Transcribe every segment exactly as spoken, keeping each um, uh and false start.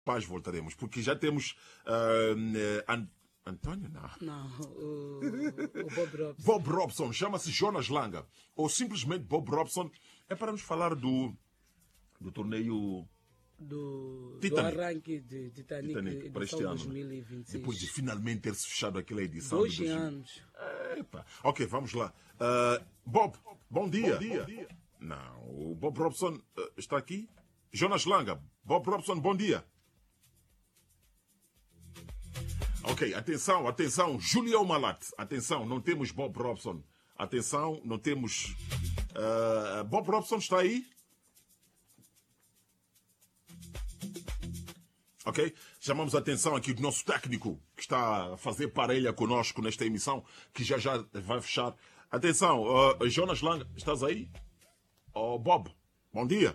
Paz voltaremos, porque já temos uh, An Antônio, não. Não, o, o Bob Robson. Bob Robson, chama-se Jonas Langa, ou simplesmente Bob Robson. É para nos falar do, do torneio do, do Titanic. arranque de Titanic, Titanic para este ano, dois mil e vinte e seis. depois de finalmente ter-se fechado aquela edição. Dois de dois mil. anos. Epa. Ok, vamos lá. Uh, Bob, bom dia. Bom dia. Não, o Bob Robson uh, está aqui. Jonas Langa, Bob Robson, bom dia. Ok, atenção, atenção, Julião Malat. Atenção, não temos Bob Robson. Atenção, não temos... Uh, Bob Robson está aí? Ok? Chamamos a atenção aqui do nosso técnico, que está a fazer parelha conosco nesta emissão, que já já vai fechar. Atenção, uh, Jonas Lang, estás aí? Oh, Bob, bom dia.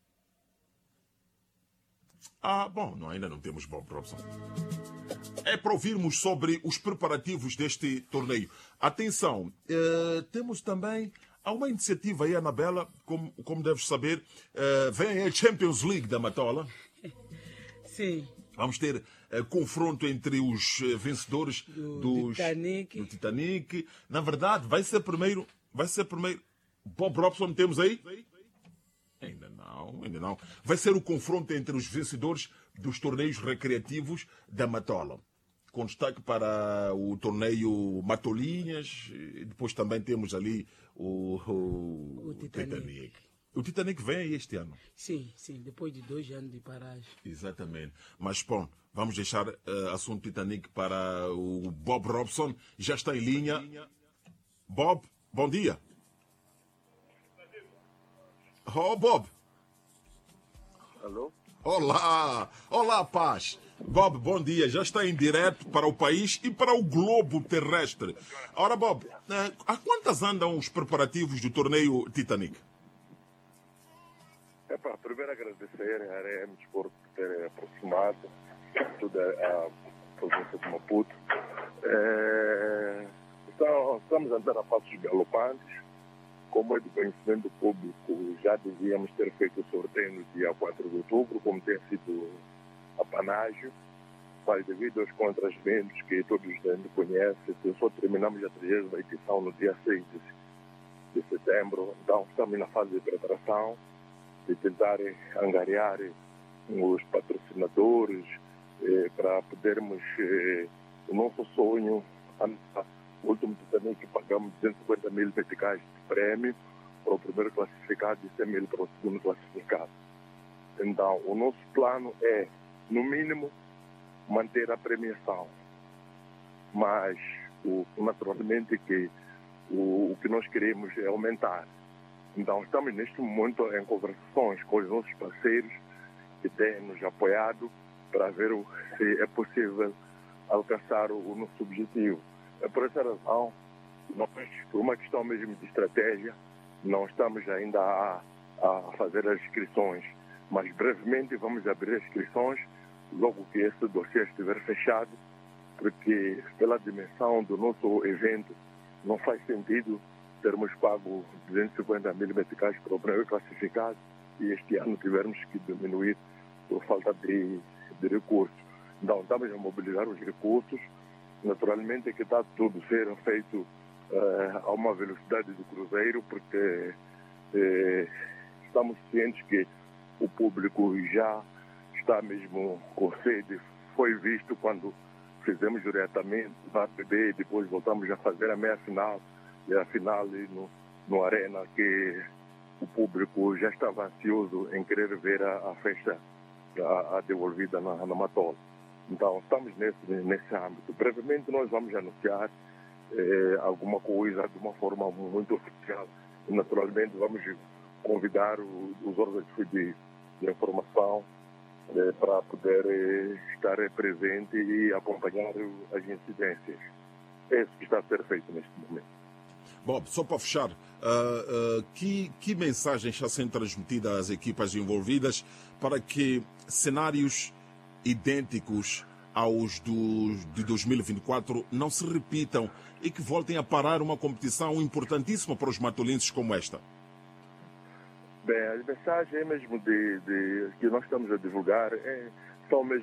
Ah, bom, não, ainda não temos Bob Robson. É para ouvirmos sobre os preparativos deste torneio. Atenção, uh, temos também... Há uma iniciativa aí, Anabela, como, como deves saber, uh, vem a Champions League da Matola. Sim. Vamos ter uh, confronto entre os uh, vencedores do, dos, Titanic. do Titanic. Na verdade, vai ser primeiro... Vai ser primeiro... Bob Robson temos aí? Ainda não, ainda não. Vai ser o confronto entre os vencedores dos torneios recreativos da Matola. Com destaque para o torneio Matolinhas. E depois também temos ali o, o, o Titanic. Titanic. O Titanic vem aí este ano. Sim, sim, depois de dois anos de paragem. Exatamente. Mas, bom, vamos deixar uh, assunto Titanic para o Bob Robson. Já está em linha. Bob, bom dia. Oh, Bob. Alô? Olá, olá, paz. Bob, bom dia. Já está em direto para o país e para o globo terrestre. Ora, Bob, há quantas andam os preparativos do torneio Titanic? É para primeiro agradecer a Arem por ter aproximado toda a província de Maputo. É, então, estamos a andar a passos galopantes. Como é de conhecimento público, já devíamos ter feito o sorteio no dia quatro de outubro, como tem sido a panágio, mas devido aos contrasventos que todos ainda conhecem, só terminamos a trigésima edição no dia seis de, de setembro, então estamos na fase de preparação, de tentar angariar os patrocinadores eh, para podermos, eh, o nosso sonho, o último Titanic que pagamos duzentos e cinquenta mil meticais de prêmio para o primeiro classificado e cem mil para o segundo classificado. Então, o nosso plano é, no mínimo, manter a premiação. Mas, o, naturalmente, que o, o que nós queremos é aumentar. Então, estamos neste momento em conversações com os nossos parceiros que têm nos apoiado para ver o, se é possível alcançar o, o nosso objetivo. É por essa razão, nós, por uma questão mesmo de estratégia, não estamos ainda a, a fazer as inscrições, mas brevemente vamos abrir as inscrições logo que esse dossiê estiver fechado, porque pela dimensão do nosso evento não faz sentido termos pago duzentos e cinquenta mil meticais para o primeiro classificado e este ano tivermos que diminuir por falta de, de recursos. Então, estamos a mobilizar os recursos. Naturalmente que está tudo sendo feito uh, a uma velocidade de cruzeiro, porque uh, estamos cientes que o público já está mesmo com sede. Foi visto quando fizemos diretamente na P B, depois voltamos a fazer a meia-final e a final no, no Arena, que o público já estava ansioso em querer ver a, a festa a, a devolvida na, na Matola. Então, estamos nesse, nesse âmbito. Brevemente, nós vamos anunciar eh, alguma coisa de uma forma muito oficial. E, naturalmente, vamos convidar o, os órgãos de, de informação eh, para poder eh, estar presente e acompanhar as incidências. É isso que está a ser feito neste momento. Bob, só para fechar, uh, uh, que, que mensagem está sendo transmitida às equipas envolvidas para que cenários idênticos aos do, de dois mil e vinte e quatro não se repitam e que voltem a parar uma competição importantíssima para os matolenses como esta? Bem, a mensagem é mesmo de, de, que nós estamos a divulgar é são mesmo